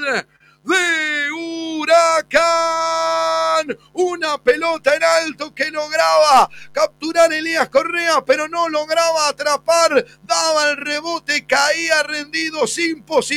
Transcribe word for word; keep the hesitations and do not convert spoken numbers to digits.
de Huracán. Una pelota en alto que lograba capturar Elías Correa, pero no lograba atrapar. Daba el rebote, caía rendido sin posibilidad.